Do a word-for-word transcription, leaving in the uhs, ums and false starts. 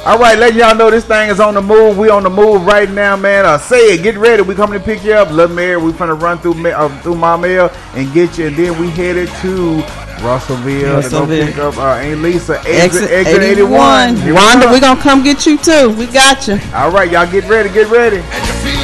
All right, letting y'all know this thing is on the move. We on the move right now, man. Uh, say it, get ready. We coming to pick you up, Little Mary. We finna run through uh, through my mail and get you, and then we headed to Russellville, Russellville. to go pick up uh, Aunt Lisa, exit, exit eighty-one. Wanda, we gonna come get you too. We got you. All right, y'all get ready, get ready.